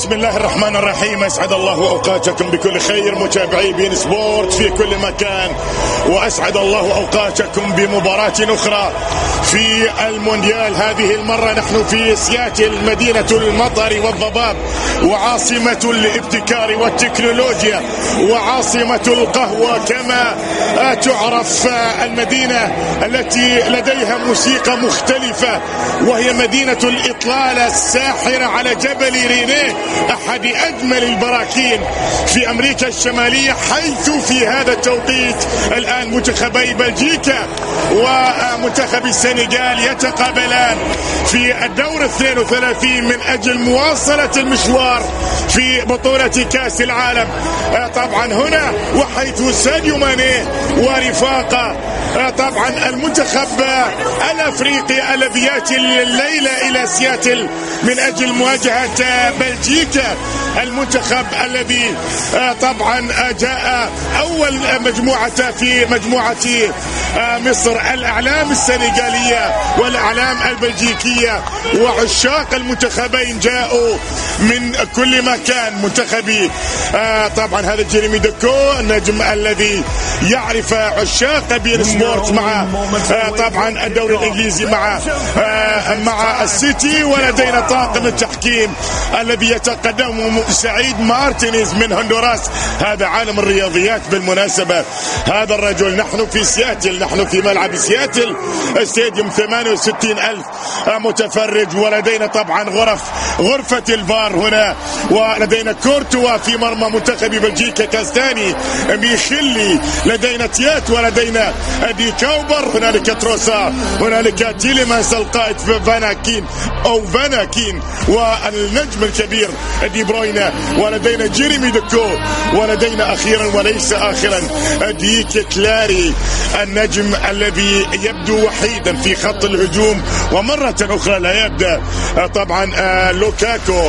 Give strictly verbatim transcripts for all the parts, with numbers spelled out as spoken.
بسم الله الرحمن الرحيم. أسعد الله أوقاتكم بكل خير متابعي بين سبورت في كل مكان، وأسعد الله أوقاتكم بمباراة أخرى في المونديال. هذه المرة نحن في سياتل، مدينة المطر والضباب، وعاصمة الابتكار والتكنولوجيا، وعاصمة القهوة كما تعرف، المدينة التي لديها موسيقى مختلفة، وهي مدينة الإطلالة الساحرة على جبل رينيه، أحد أجمل البراكين في أمريكا الشمالية، حيث في هذا التوقيت الآن منتخبي بلجيكا ومنتخب السنغال يتقابلان في الدور اثنين وثلاثين من أجل مواصلة المشوار في بطولة كأس العالم. طبعا هنا وحيث ساديو ماني ورفاقه طبعا المنتخب الأفريقي الذي يأتي الليلة إلى سياتل من أجل مواجهة بلجيكا، المنتخب الذي طبعا جاء أول مجموعة في مجموعة مصر، الأعلام السنغالية والأعلام البلجيكية، وعشاق المنتخبين جاءوا من كل مكان. منتخبي طبعا هذا جيريمي دوكو النجم الذي يعرف عشاق بين سبورت مع طبعا الدوري الإنجليزي مع مع السيتي، ولدينا طاقم التحكيم الذي يتقدم سعيد مارتينيز من هندوراس. هذا عالم الرياضيات بالمناسبة هذا الرجل. نحن في سياتل، نحن في ملعب سياتل استاديوم ثمانية وستين ألف متفرج، ولدينا طبعا غرف غرفة الفار هنا، ولدينا كورتوا في مرمى منتخب بلجيكا، كاستاني، ميخيلي، لدينا تيات، ولدينا دي كاوبر، هنالك تروسا، هنالك تيليمانس القائد في فاناكين او فاناكين، والنجم الكبير دي بروينا، ولدينا جيريمي دوكو، ولدينا اخيرا وليس اخرا ديك كلاري النجم الذي يبدو وحيدا في خط الهجوم، ومرة اخرى لا يبدأ طبعا لوكاكو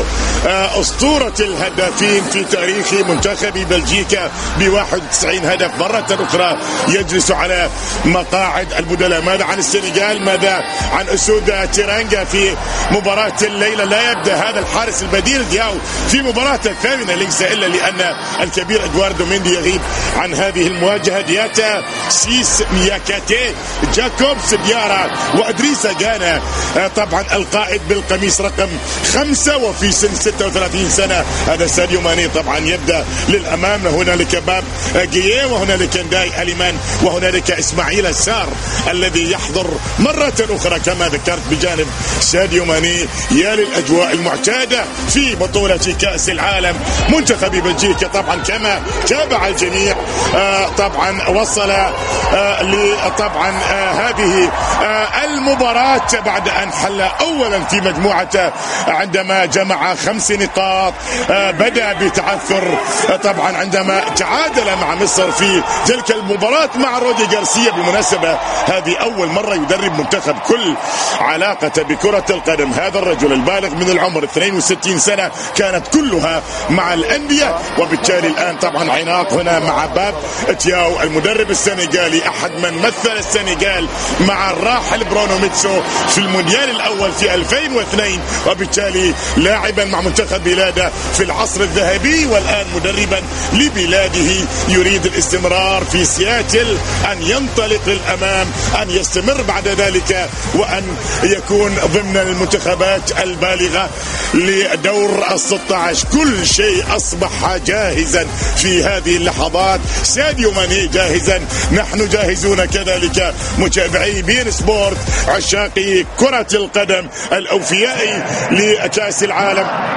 اسطورة الهدافين في تاريخ منتخب بلجيكا ب واحد وتسعين هدف، مرة اخرى يجلس على مقاعد البدلاء. ماذا عن السنغال؟ ماذا عن اسود تيرانجا في مباراة الليلة؟ لا يبدأ هذا الحارس البديل دياو في مباراة الثامنة، ليس الا لان الكبير ادواردو ميندي يغيب عن هذه المواجهة. دياتا، سيس، مياكاتي، جاكوبس، ديارا، وادريسا جانا، طبعا القائد بالقميص رقم خمسة وفي سن ستة وثلاثين سنة هذا ساديو ماني. طبعا يبدأ للأمام، هنالك باب جيه، وهنالك نداي أليمان، وهنالك إسماعيل السار الذي يحضر مرة أخرى كما ذكرت بجانب ساديو ماني. يا للأجواء المعتادة في بطولة كأس العالم. منتخب بلجيكا طبعا كما تابع الجميع آه طبعا وصل آه لطبعا آه هذه آه المباراة بعد أن حل أولا في مجموعة عندما جمع خمس نقاط. آه بدأ بتعثر آه طبعا عندما تعادل مع مصر في تلك المباراة مع رودي غارسيا. بالمناسبة هذه أول مرة يدرب منتخب كل علاقة بكرة القدم. هذا الرجل البالغ من العمر اثنين وستين سنة كانت كلها مع الأندية، وبالتالي الآن طبعا عناق هنا مع باب تياو المدرب السنغالي، أحد من مثل السنغال مع الراحل برونو ميتسو في المونديال الأول في ألفين واثنين، وبالتالي لاعبا مع منتخب بلاده في العصر الذهبي، والآن مدربا لبلاده يريد الاستمرار في سياتل، أن ينطلق للأمام، أن يستمر بعد ذلك، وأن يكون ضمن المنتخبات البالغة لدور الستة عشر. كل شيء أصبح جاهزا في هذه اللحظات. ساديو ماني جاهزا، نحن جاهزون كذلك متابعي بين سبورت، عشاقي كرة القدم الأوفياء لكأس العالم.